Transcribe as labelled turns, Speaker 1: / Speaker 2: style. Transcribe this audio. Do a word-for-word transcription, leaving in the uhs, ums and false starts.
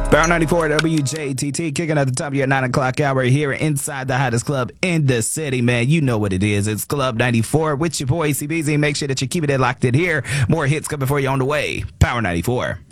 Speaker 1: Power ninety-four W J T T kicking at the top of your nine o'clock hour here inside the hottest club in the city, man. You know what it is. It's Club ninety-four with your boy C B Z. Make sure that you keep it locked in here. More hits coming for you on the way. Power ninety-four.